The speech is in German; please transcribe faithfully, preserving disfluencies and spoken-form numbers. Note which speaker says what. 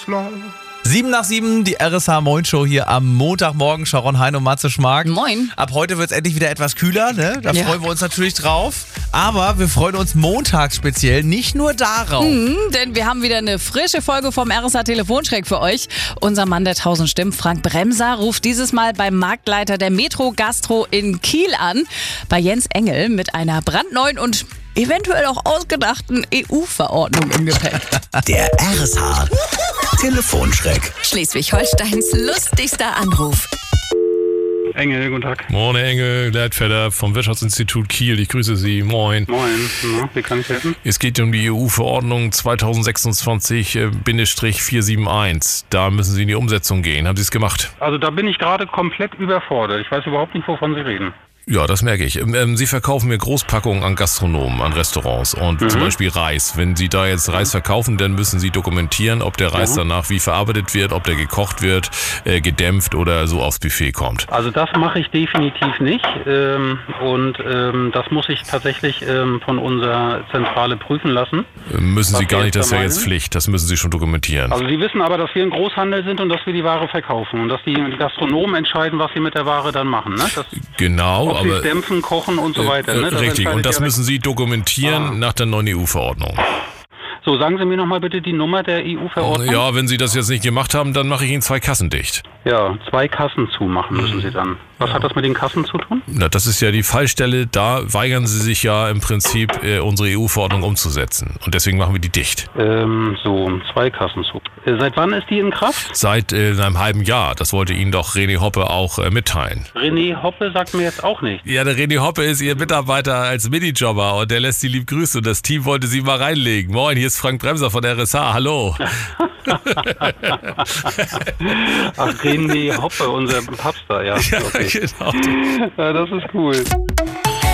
Speaker 1: Sieben nach sieben, die R S H Moin Show hier am Montagmorgen. Sharon, Hein und Matze Schmark.
Speaker 2: Moin.
Speaker 1: Ab heute wird es endlich wieder etwas kühler, ne? Da
Speaker 2: Ja.
Speaker 1: freuen wir uns natürlich drauf. Aber wir freuen uns montags speziell nicht nur darauf.
Speaker 2: Mhm, denn wir haben wieder eine frische Folge vom R S H Telefonschreck für euch. Unser Mann der tausend Stimmen, Frank Bremser, ruft dieses Mal beim Marktleiter der Metro Gastro in Kiel an. Bei Jens Engel mit einer brandneuen und eventuell auch ausgedachten E U-Verordnung im Gepäck.
Speaker 3: Der R S H Telefonschreck.
Speaker 4: Schleswig-Holsteins lustigster Anruf.
Speaker 5: Engel, guten Tag.
Speaker 6: Moin, Engel, Leitfelder vom Wirtschaftsinstitut Kiel. Ich grüße Sie. Moin.
Speaker 5: Moin, na, wie kann ich helfen?
Speaker 6: Es geht um die E U-Verordnung zweitausendsechsundzwanzig vier sieben eins. Da müssen Sie in die Umsetzung gehen. Haben Sie es gemacht?
Speaker 5: Also da bin ich gerade komplett überfordert. Ich weiß überhaupt nicht, wovon Sie reden.
Speaker 6: Ja, das merke ich. Ähm, Sie verkaufen mir Großpackungen an Gastronomen, an Restaurants und
Speaker 5: Mhm.
Speaker 6: zum Beispiel Reis. Wenn Sie da jetzt Reis verkaufen, dann müssen Sie dokumentieren, ob der Reis
Speaker 5: Ja.
Speaker 6: danach wie verarbeitet wird, ob der gekocht wird, äh, gedämpft oder so aufs Buffet kommt.
Speaker 5: Also das mache ich definitiv nicht. Ähm, und ähm, das muss ich tatsächlich ähm, von unserer Zentrale prüfen lassen.
Speaker 6: Äh, Müssen
Speaker 5: Was
Speaker 6: Sie gar
Speaker 5: Sie
Speaker 6: nicht,
Speaker 5: jetzt
Speaker 6: das ist ja
Speaker 5: da
Speaker 6: jetzt
Speaker 5: meinen?
Speaker 6: Pflicht. Das müssen Sie schon dokumentieren.
Speaker 5: Also Sie wissen aber, dass wir ein Großhandel sind und dass wir die Ware verkaufen. Und dass die Gastronomen entscheiden, was sie mit der Ware dann machen. Ne? Das,
Speaker 6: Genau,
Speaker 5: ob sie
Speaker 6: aber...
Speaker 5: es dämpfen, kochen und so weiter.
Speaker 6: Äh,
Speaker 5: Ne? Das
Speaker 6: Richtig,
Speaker 5: entscheidet
Speaker 6: und das
Speaker 5: ja-
Speaker 6: müssen Sie dokumentieren
Speaker 5: Ah.
Speaker 6: nach der neuen E U-Verordnung.
Speaker 5: So, sagen Sie mir nochmal bitte die Nummer der E U-Verordnung.
Speaker 6: Ja, wenn Sie das jetzt nicht gemacht haben, dann mache ich Ihnen zwei Kassen dicht.
Speaker 5: Ja, zwei Kassen zumachen müssen Sie dann. Was hat das mit den Kassen zu tun?
Speaker 6: Na, das ist ja die Fallstelle, da weigern Sie sich ja im Prinzip, äh, unsere E U-Verordnung umzusetzen. Und deswegen machen wir die dicht.
Speaker 5: Ähm, so, zwei Kassen zu. Äh, seit wann ist die in Kraft?
Speaker 6: Seit äh, einem halben Jahr. Das wollte Ihnen doch René Hoppe auch äh, mitteilen.
Speaker 5: René Hoppe sagt mir jetzt auch nicht.
Speaker 6: Ja, der René Hoppe ist Ihr Mitarbeiter als Minijobber und der lässt Sie lieb grüßen und das Team wollte Sie mal reinlegen. Moin, hier ist Frank Bremser von der R S H. Hallo.
Speaker 5: Ach, René Hoppe, unser Papstar, ja. Okay.
Speaker 6: Genau.
Speaker 5: Ja, das ist cool.